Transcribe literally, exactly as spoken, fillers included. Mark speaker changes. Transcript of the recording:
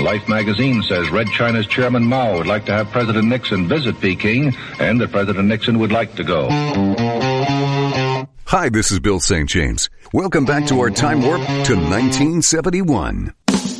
Speaker 1: Life magazine says Red China's Chairman Mao would like to have President Nixon visit Peking, and that President Nixon would like to go.
Speaker 2: Hi, this is Bill Saint James. Welcome back to our time warp to nineteen seventy-one.